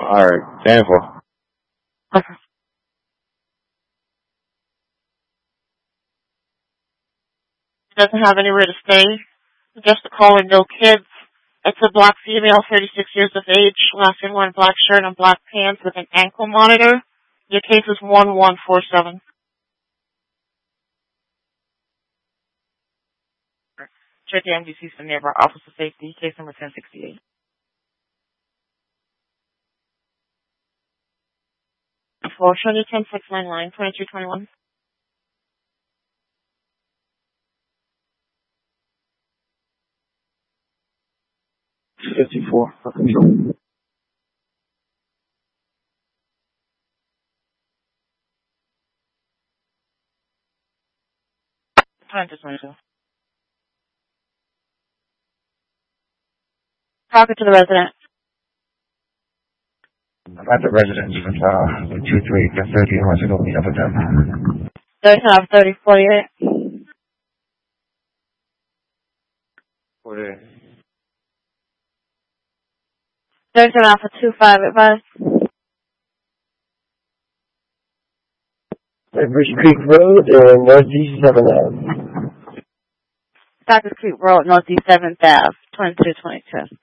Alright, Danville. Okay. Doesn't have anywhere to stay. Just a caller, no kids. It's a black female, 36 years of age, last in wearing black shirt and black pants with an ankle monitor. Your case is 1147. Check the MDC for nearby Office of Safety, case number 1068. For 10-699, 2321. $54 for control. Time to 22. Talking to the resident. About the residents from 23-30 wants to go meet up with them. 30-48. 48. 37 Alpha 25 advice. Cypress Creek Road and Northeast 7th Ave. Cypress Creek Road, Northeast 7th Ave, 2222.